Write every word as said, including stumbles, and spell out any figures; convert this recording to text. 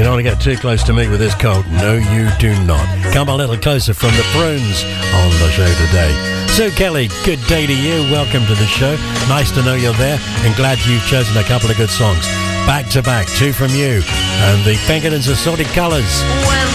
don't want to get too close to me with this cold. No, you do not. Come a little closer from the prunes on the show today. Sue Kelly, good day to you. Welcome to the show. Nice to know you're there and glad you've chosen a couple of good songs. Back to back, two from you and the Pinkertons Assorted Colours. When